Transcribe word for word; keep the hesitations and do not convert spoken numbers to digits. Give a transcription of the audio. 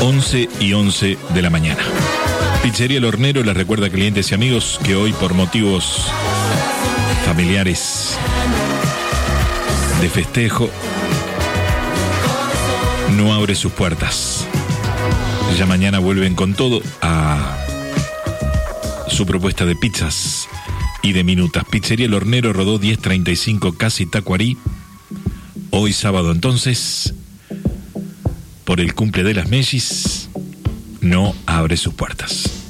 once y once de la mañana. Pizzería El Hornero les recuerda a clientes y amigos que hoy, por motivos familiares de festejo, no abre sus puertas. Ya mañana vuelven con todo a su propuesta de pizzas y de minutas. Pizzería El Hornero, Rodó diez treinta y cinco, casi Tacuarí. Hoy sábado entonces, por el cumple de las Mellis, no abre sus puertas.